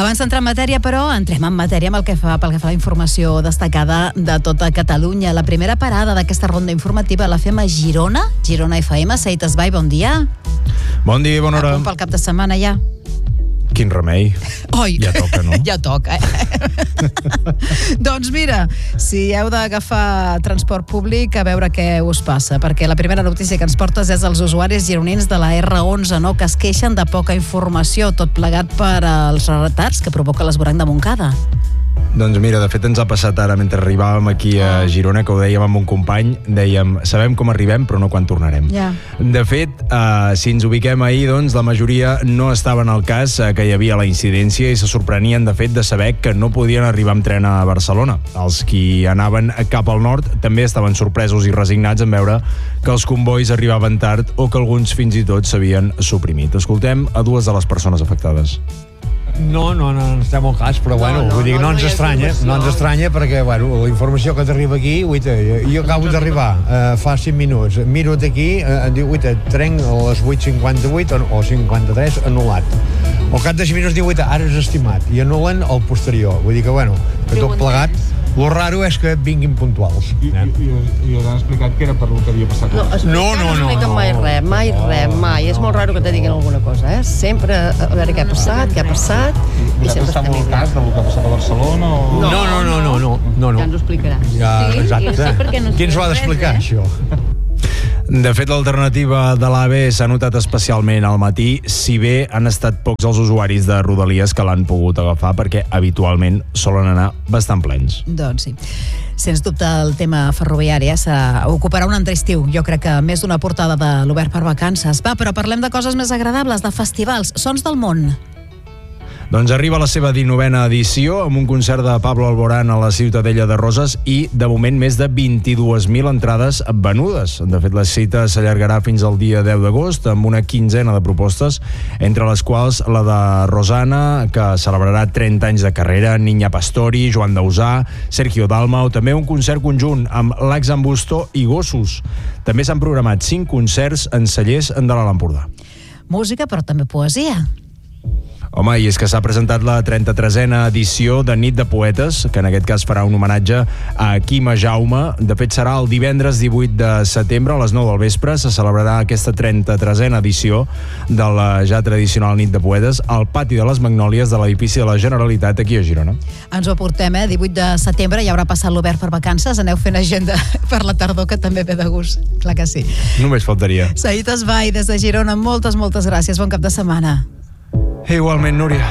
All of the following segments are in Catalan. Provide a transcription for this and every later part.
Abans d'entrar en matèria, però, entrem en matèria amb pel que fa a la informació destacada de tota Catalunya. La primera parada d'aquesta ronda informativa la fem a Girona, Girona FM. Saït Esbai, bon dia. Bon dia i bona hora. A punt pel cap de setmana ja. Quin remei. Oi. Ja toca, no? Ja toca, Doncs mira, si heu d'agafar transport públic, a veure què us passa, perquè la primera notícia que ens portes és dels usuaris gironins de la R11, no?, que es queixen de poca informació, tot plegat per als retards que provoca l'esvoranc de Montcada. Doncs mira, de fet ens ha passat ara mentre arribàvem aquí a Girona, que ho dèiem amb un company, dèiem, sabem com arribem però no quan tornarem. De fet, si ens ubiquem ahir, doncs la majoria no estaven al cas que hi havia la incidència i se sorprenien de fet de saber que no podien arribar amb tren a Barcelona. Els qui anaven cap al nord també estaven sorpresos i resignats en veure que els convois arribaven tard o que alguns fins i tot s'havien suprimit. Escoltem a dues de les persones afectades. No ens fem el cas, però bueno, vull dir, no ens estranya perquè, bueno, la informació que t'arriba aquí, uita, jo acabo d'arribar fa 5 minuts, miro aquí, em diu, uita, tren a les 8:58 o 53 anul·lat. Al cap de 5 minuts diu, uita, ara és estimat, i anulen el posterior. Vull dir que, bueno, que tot plegat, lo raro és que vinguin puntuals. I us han explicat que era per lo que havia passat? No expliquen mai res. És molt raro que te diguin alguna cosa, Sempre a veure què ha passat, i sempre està molt al cas del que ha passat a Barcelona? No. Ja ens ho explicaràs. Exacte. Qui ens ho ha d'explicar, això? De fet, l'alternativa de l'AVE s'ha notat especialment al matí, si bé han estat pocs els usuaris de Rodalies que l'han pogut agafar, perquè habitualment solen anar bastant plens. Doncs sí. Sens dubte el tema ferroviari ocuparà un altre estiu. Jo crec que més d'una portada de l'Obert per Vacances. Va, però parlem de coses més agradables, de festivals. Sons del món. Doncs arriba la seva 19a edició amb un concert de Pablo Alborán a la Ciutadella de Roses i, de moment, més de 22.000 entrades venudes. De fet, la cita s'allargarà fins al dia 10 d'agost amb una quinzena de propostes, entre les quals la de Rosana, que celebrarà 30 anys de carrera, Niña Pastori, Joan Dausà, Sergio Dalma, o també un concert conjunt amb l'Ax en Busto i Gossos. També s'han programat 5 concerts en cellers de l'Alt Empordà. Música, però també poesia. Home, i és que s'ha presentat la 33a edició de Nit de Poetes, que en aquest cas farà un homenatge a Quima Jaume. De fet, serà el divendres 18 de setembre a les 9 del vespre. Se celebrarà aquesta 33a edició de la ja tradicional Nit de Poetes al pati de les Magnòlies de l'edifici de la Generalitat aquí a Girona. Ens ho aportem, 18 de setembre, ja haurà passat l'Obert per Vacances. Aneu fent agenda per la tardor, que també ve de gust. Clar que sí. Només faltaria. Saït Esbai, des de Girona, moltes gràcies. Bon cap de setmana. Igualment, Núria.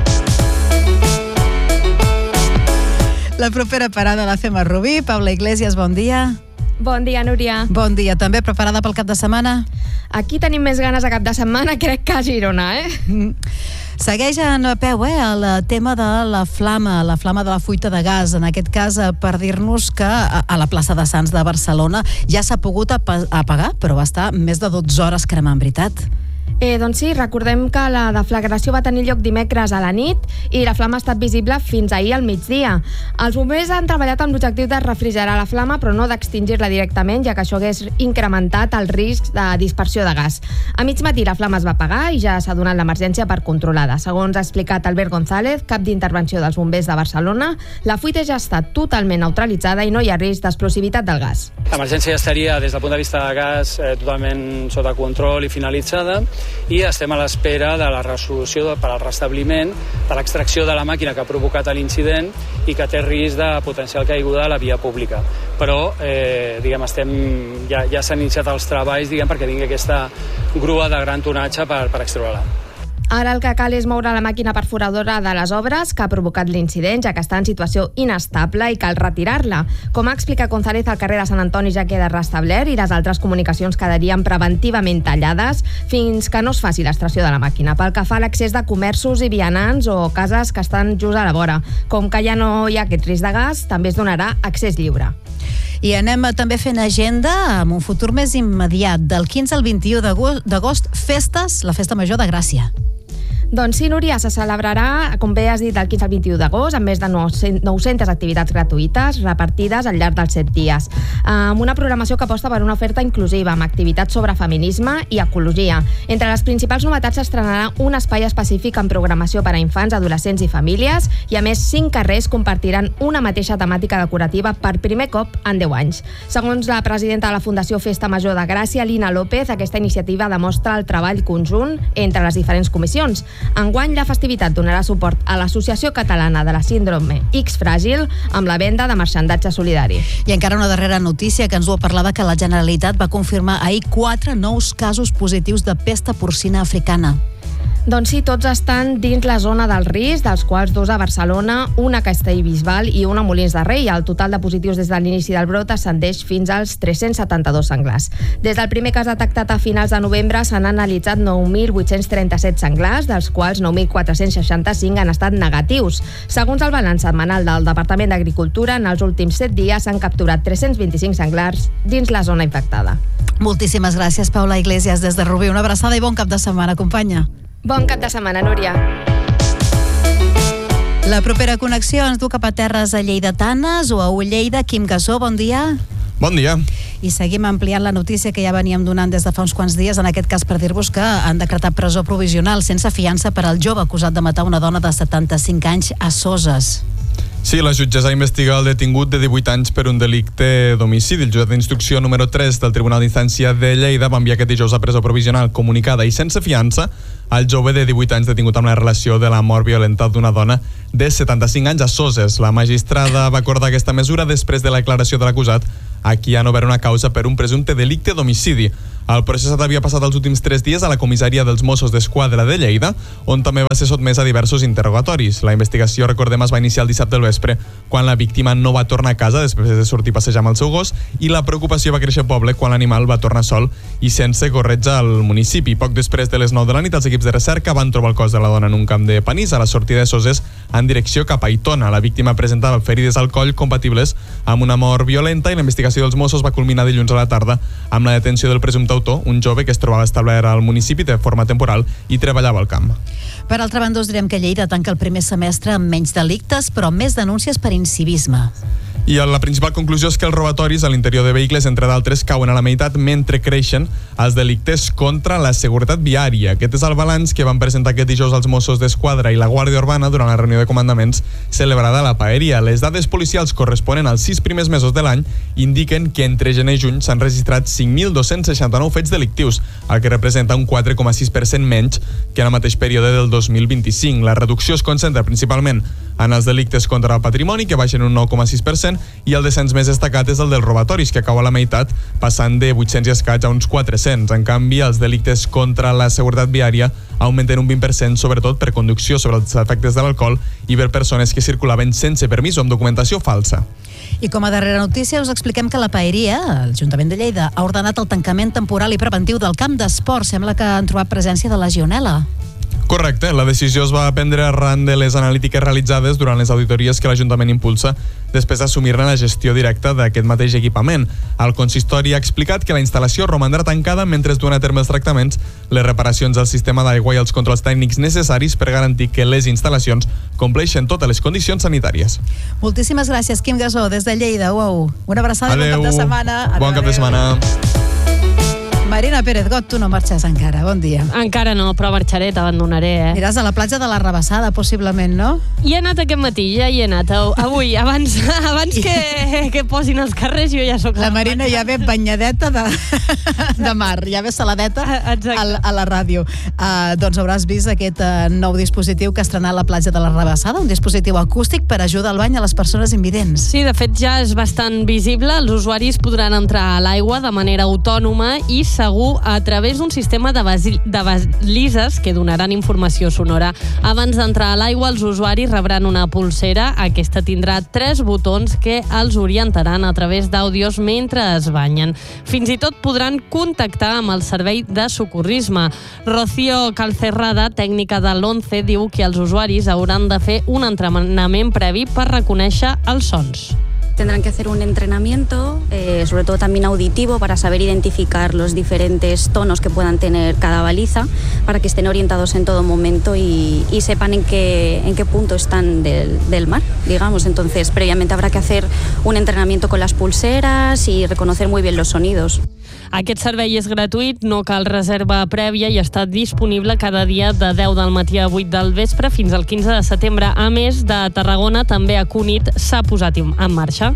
La propera parada la fem a Rubí. Paula Iglesias, bon dia. Bon dia, Núria. Bon dia. També preparada pel cap de setmana? Aquí tenim més ganes a cap de setmana, crec que a Girona, Segueix en peu, el tema de la flama de la fuita de gas. En aquest cas, per dir-nos que a la plaça de Sants de Barcelona ja s'ha pogut apagar, però va estar més de 12 hores cremant, veritat? Doncs sí, recordem que la deflagració va tenir lloc dimecres a la nit i la flama ha estat visible fins ahir al migdia. Els bombers han treballat amb l'objectiu de refrigerar la flama, però no d'extingir-la directament, ja que això hagués incrementat el risc de dispersió de gas. A mig matí la flama es va apagar i ja s'ha donat l'emergència per controlada. Segons ha explicat Albert González, cap d'intervenció dels bombers de Barcelona, la fuita ja està totalment neutralitzada i no hi ha risc d'explosivitat del gas. L'emergència ja estaria, des del punt de vista de gas, totalment sota control i finalitzada, i estem a l'espera de la resolució per al restabliment de l'extracció de la màquina que ha provocat l'incident i que té risc de potencial caiguda a la via pública. Però, ja s'han iniciat els treballs, perquè vingui aquesta grua de gran tonatge per extreure-la. Ara el que cal és moure la màquina perforadora de les obres que ha provocat l'incident, ja que està en situació inestable i cal retirar-la. Com ha explicat González, el carrer de Sant Antoni ja queda restablert i les altres comunicacions quedarien preventivament tallades fins que no es faci l'extracció de la màquina. Pel que fa a l'accés de comerços i vianants o cases que estan just a la vora. Com que ja no hi ha aquest risc de gas, també es donarà accés lliure. I anem també fent agenda amb un futur més immediat. Del 15 al 21 d'agost, festes, la Festa Major de Gràcia. Doncs sí, Núria, se celebrarà, com bé has dit, del 15 al 21 d'agost, amb més de 900 activitats gratuïtes repartides al llarg dels 7 dies, amb una programació que aposta per una oferta inclusiva, amb activitats sobre feminisme i ecologia. Entre les principals novetats s'estrenarà un espai específic en programació per a infants, adolescents i famílies, i a més 5 carrers compartiran una mateixa temàtica decorativa per primer cop en 10 anys. Segons la presidenta de la Fundació Festa Major de Gràcia, Lina López, aquesta iniciativa demostra el treball conjunt entre les diferents comissions. Enguany, la festivitat donarà suport a l'Associació Catalana de la Síndrome X Fràgil amb la venda de marxandatge solidari. I encara una darrera notícia que ens ho parlava, que la Generalitat va confirmar ahir 4 nous casos positius de pesta porcina africana. Doncs sí, tots estan dins la zona del risc, dels quals 2 a Barcelona, 1 a Castellbisbal i 1 a Molins de Rei. El total de positius des de l'inici del brot ascendeix fins als 372 senglars. Des del primer cas detectat a finals de novembre s'han analitzat 9.837 senglars, dels quals 9.465 han estat negatius. Segons el balanç setmanal del Departament d'Agricultura, en els últims 7 dies s'han capturat 325 senglars dins la zona infectada. Moltíssimes gràcies, Paula Iglesias, des de Rubí. Una abraçada i bon cap de setmana, companya. Bon cap de setmana, Núria. La propera connexió ens du cap a terres lleidatanes o a Lleida. Quim Gasó, bon dia. Bon dia. I seguim ampliant la notícia que ja veníem donant des de fa uns quants dies, en aquest cas per dir-vos que han decretat presó provisional sense fiança per al jove acusat de matar una dona de 75 anys a Soses. Sí, la jutgessa investiga el detingut de 18 anys per un delicte d'homicidi. El jutjat d'instrucció número 3 del Tribunal d'Instància de Lleida va enviar aquest dijous a presó provisional comunicada i sense fiança al jove de 18 anys detingut amb la relació de la mort violenta d'una dona de 75 anys a Soses. La magistrada va acordar aquesta mesura després de la declaració de l'acusat, a qui han obert una causa per un presumpte delicte d'homicidi. El processat havia passat els últims 3 dies a la comissaria dels Mossos d'Esquadra de Lleida, on també va ser sotmès a diversos interrogatoris. La investigació, recordem, es va iniciar el dissabte al vespre, quan la víctima no va tornar a casa després de sortir a passejar amb el seu gos, i la preocupació va créixer al poble quan l'animal va tornar sol i sense corretja al municipi. Poc després de les 9 de la nit, els equips de recerca van trobar el cos de la dona en un camp de panís a la sortida de Soses en direcció cap a Aitona. La víctima presentava ferides al coll compatibles amb una mort violenta i la investigació dels Mossos va culminar dilluns a la tarda amb la detenció del presumpte autor, un jove que es trobava establert al municipi de forma temporal i treballava al camp. Per altra banda, us direm que Lleida tanca el primer semestre amb menys delictes, però amb més denúncies per incivisme. I la principal conclusió és que els robatoris a l'interior de vehicles, entre d'altres, cauen a la meitat mentre creixen els delictes contra la seguretat viària. Aquest és el balanç que van presentar aquest dijous els Mossos d'Esquadra i la Guàrdia Urbana durant la reunió de comandaments celebrada a la Paeria. Les dades policials corresponen als 6 primers mesos de l'any indiquen que entre gener i juny s'han registrat 5.269 fets delictius, el que representa un 4,6% menys que en el mateix període del 2025. La reducció es concentra principalment en els delictes contra el patrimoni, que baixen un 9,6%, i el descens més destacat és el dels robatoris, que cau a la meitat, passant de 800 i escaig a uns 400. En canvi, els delictes contra la seguretat viària augmenten un 20%, sobretot per conducció sobre els efectes de l'alcohol i per persones que circulaven sense permís o amb documentació falsa. I com a darrera notícia us expliquem que la Paeria, l'Ajuntament de Lleida, ha ordenat el tancament temporal i preventiu del camp d'esport. Sembla que han trobat presència de legionel·la. Correcte, la decisió es va prendre arran de les analítiques realitzades durant les auditories que l'Ajuntament impulsa després d'assumir-ne la gestió directa d'aquest mateix equipament. El consistori ha explicat que la instal·lació romandrà tancada mentre es duen a terme els tractaments, les reparacions al sistema d'aigua i els controls tècnics necessaris per garantir que les instal·lacions compleixen totes les condicions sanitàries. Moltíssimes gràcies, Quim Gasó, des de Lleida. Uau. Una abraçada i bon cap de setmana. Bon cap de setmana. Marina Pérez Got, tu no marxes encara. Bon dia. Encara no, però marxaré, t'abandonaré, Aniràs a la platja de la Rabassada, possiblement, no? Hi he anat aquest matí, ja hi he anat. Avui, abans que posin els carrers, jo ja sóc... La Marina ja ve banyadeta de mar, ja ve saladeta a la ràdio. Doncs hauràs vist aquest nou dispositiu que ha estrenat la platja de la Rabassada, un dispositiu acústic per ajudar al bany a les persones invidents. Sí, de fet ja és bastant visible. Els usuaris podran entrar a l'aigua de manera autònoma i segur a través d'un sistema de balises que donaran informació sonora. Abans d'entrar a l'aigua, els usuaris rebran una pulsera. Aquesta tindrà 3 botons que els orientaran a través d'àudios mentre es banyen. Fins i tot podran contactar amb el servei de socorrisme. Rocío Calcerrada, tècnica de l'11, diu que els usuaris hauran de fer un entrenament previ per reconèixer els sons. tendrán que hacer un entrenamiento, sobre todo también auditivo, para saber identificar los diferentes tonos que puedan tener cada baliza, para que estén orientados en todo momento y sepan en qué punto están del mar, digamos. Entonces, previamente habrá que hacer un entrenamiento con las pulseras y reconocer muy bien los sonidos. Aquest servei és gratuït, no cal reserva prèvia i està disponible cada dia de 10 del matí a 8 del vespre fins al 15 de setembre. A més, de Tarragona, també a Cunit s'ha posat en marxa.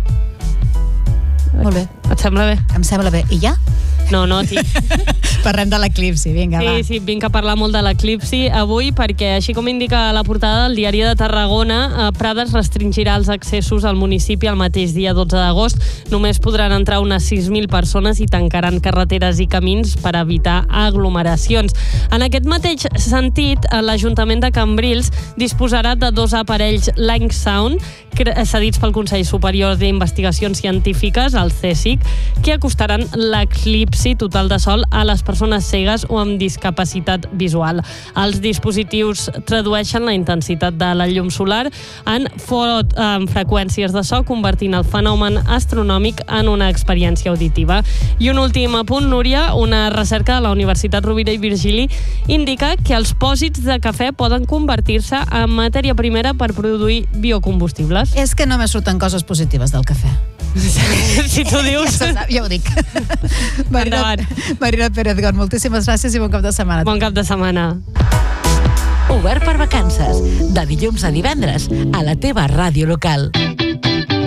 Molt bé. Et sembla bé? Em sembla bé. I ja? No, tinc... Parlem de l'eclipsi, vinga, va. Sí, vinc a parlar molt de l'eclipsi avui perquè, així com indica la portada del Diari de Tarragona, Prades restringirà els accessos al municipi el mateix dia 12 d'agost. Només podran entrar unes 6.000 persones i tancaran carreteres i camins per evitar aglomeracions. En aquest mateix sentit, l'Ajuntament de Cambrils disposarà de 2 aparells Lang Sound cedits pel Consell Superior d'Investigacions Científiques, el CSIC, que acostaran l'eclipsi total de sol a les persones cegues o amb discapacitat visual. Els dispositius tradueixen la intensitat de la llum solar en freqüències de so, convertint el fenomen astronòmic en una experiència auditiva. I un últim apunt, Núria, una recerca de la Universitat Rovira i Virgili indica que els pòsits de cafè poden convertir-se en matèria primera per produir biocombustibles. És que només surten coses positives del cafè. Si tu dius... Ja ho dic. Marina Pérez-Gon, moltíssimes gràcies i bon cap de setmana. Bon cap de setmana. Obert per vacances, de dilluns a divendres, a la teva ràdio local.